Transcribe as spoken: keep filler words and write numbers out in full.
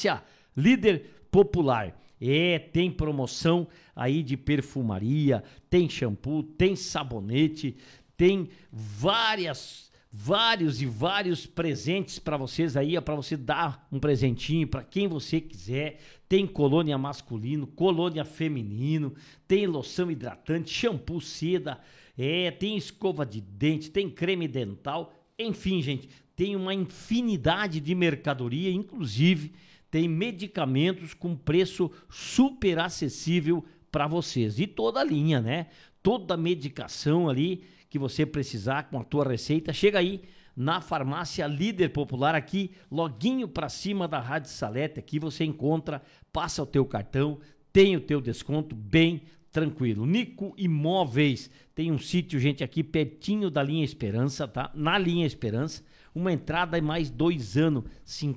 Farmácia Líder Popular. É, tem promoção aí de perfumaria, tem shampoo, tem sabonete, tem várias, vários e vários presentes para vocês aí, para você dar um presentinho para quem você quiser. Tem colônia masculino, colônia feminino, tem loção hidratante, shampoo, seda, é, tem escova de dente, tem creme dental, enfim, gente, tem uma infinidade de mercadoria, inclusive tem medicamentos com preço super acessível para vocês. E toda a linha, né? Toda a medicação ali que você precisar com a tua receita, chega aí na Farmácia Líder Popular, aqui, loguinho para cima da Rádio Salete. Aqui você encontra, passa o teu cartão, tem o teu desconto bem tranquilo. Nico Imóveis, tem um sítio, gente, aqui pertinho da linha Esperança, tá? Na linha Esperança, uma entrada e mais dois anos,